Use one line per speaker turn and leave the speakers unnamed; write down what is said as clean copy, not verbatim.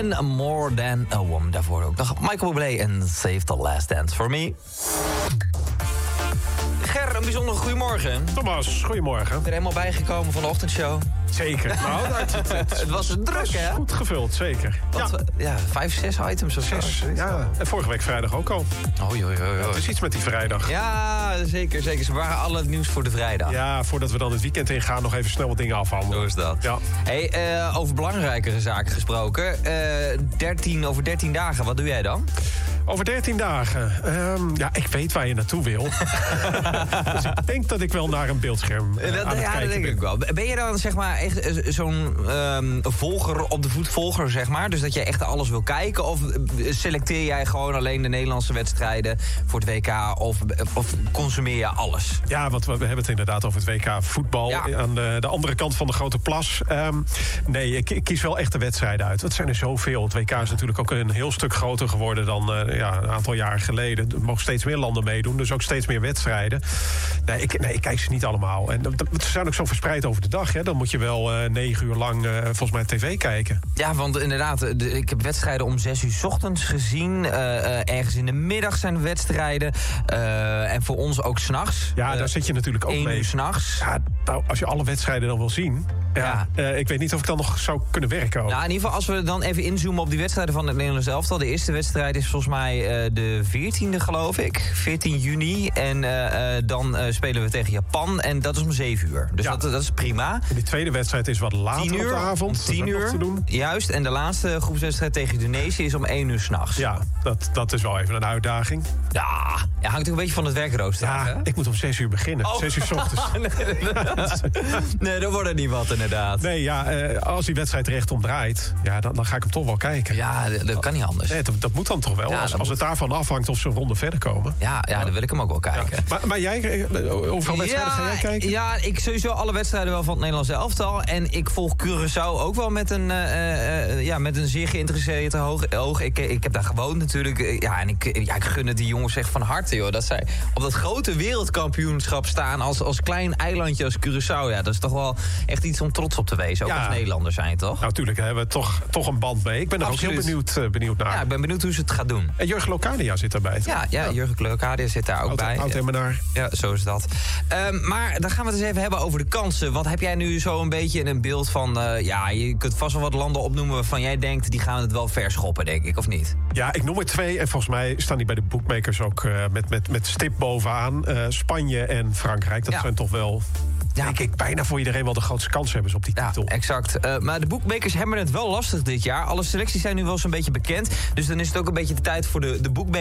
More Than A Woman. Daarvoor ook nog Michael Bublé en Save The Last Dance For Me. Ger, een bijzonder goedemorgen.
Thomas, goedemorgen.
Ik ben er helemaal bijgekomen van de ochtendshow.
Zeker. Nou,
het was druk, hè?
Goed gevuld, zeker.
Ja, 5, 6 items of zo.
Ja, en vorige week vrijdag ook al.
Oei.
Het is iets met die vrijdag.
Ja, zeker. Ze waren alle het nieuws voor de vrijdag.
Ja, voordat we dan het weekend ingaan, nog even snel wat dingen afhandelen.
Zo is dat.
Ja.
Hey, over belangrijkere zaken gesproken. Over 13 dagen, wat doe jij dan?
Over 13 dagen. Ik weet waar je naartoe wil. Dus ik denk dat ik wel naar een beeldscherm aan het kijken
dat denk ik wel. Ben je dan zeg maar echt zo'n volger op de voetvolger, zeg maar? Dus dat je echt alles wil kijken? Of selecteer jij gewoon alleen de Nederlandse wedstrijden voor het WK? Of consumeer je alles?
Ja, want we hebben het inderdaad over het WK voetbal.
Ja.
Aan de andere kant van de grote plas. Nee, ik kies wel echt de wedstrijden uit. Het zijn er zoveel. Het WK is natuurlijk ook een heel stuk groter geworden dan een aantal jaar geleden. Er mogen steeds meer landen meedoen, dus ook steeds meer wedstrijden. Nee, ik kijk ze niet allemaal. En ze zijn ook zo verspreid over de dag. Hè. Dan moet je wel 9 uur lang volgens mij tv kijken.
Ja, want inderdaad, ik heb wedstrijden om 6 uur 's ochtends gezien. Ergens in de middag zijn wedstrijden. En voor ons ook 's nachts.
Ja, daar zit je natuurlijk ook
1
mee.
uur 's nachts.
Ja, nou, als je alle wedstrijden dan wil zien. Ik weet niet of ik dan nog zou kunnen werken ook.
Nou, in ieder geval, als we dan even inzoomen op die wedstrijden van het Nederlands elftal. De eerste wedstrijd is volgens mij de 14e, geloof ik. 14 juni. En dan spelen we tegen Japan. En dat is om 7 uur. Dus dat is prima.
En die tweede wedstrijd is wat later
10 uur,
op de avond.
Om 10 uur,
te doen.
Juist. En de laatste groepswedstrijd tegen Indonesië is om 1 uur 's nachts.
Ja, dat is wel even een uitdaging.
Ja, hangt ook een beetje van het werkrooster af, hè?
Ik moet om 6 uur beginnen. 6 uur 's ochtends.
Nee, dat wordt het niet wat, inderdaad.
Nee, als die wedstrijd rechtom draait, dan ga ik hem toch wel kijken.
Ja, dat kan niet anders.
Nee, dat moet dan toch wel.
Ja,
als het daarvan afhangt of ze een ronde verder komen.
Ja, dan wil ik hem ook wel kijken.
Ja. Maar jij, hoeveel wedstrijden ga jij kijken?
Ja, ik sowieso alle wedstrijden wel van het Nederlands elftal. En ik volg Curaçao ook wel met een zeer geïnteresseerd oog. Ik heb daar gewoond natuurlijk. En ik gun het die jongens echt van harte, joh. Dat zij op dat grote wereldkampioenschap staan als klein eilandje als Curaçao. Ja, dat is toch wel echt iets om trots op te wezen. Ook als Nederlanders zijn, toch?
Nou, natuurlijk hebben we toch een band mee. Ik ben er ook heel benieuwd naar.
Ja, ik ben benieuwd hoe ze het gaat doen.
En Jurgen Locadia zit daarbij.
Ja, Jurgen Locadia zit daar ook bij.
Oud-Emmenaar.
Ja, zo is dat. Maar dan gaan we het eens even hebben over de kansen. Want heb jij nu zo een beetje een beeld van... je kunt vast wel wat landen opnoemen waarvan jij denkt... die gaan het wel verschoppen, denk ik, of niet?
Ja, ik noem er 2. En volgens mij staan die bij de bookmakers ook met stip bovenaan. Spanje en Frankrijk. Dat zijn toch wel... denk ik bijna voor iedereen wel de grootste kanshebbers op die titel.
Ja, exact. Maar de bookmakers hebben het wel lastig dit jaar. Alle selecties zijn nu wel zo'n beetje bekend. Dus dan is het ook een beetje de tijd voor de bookmakers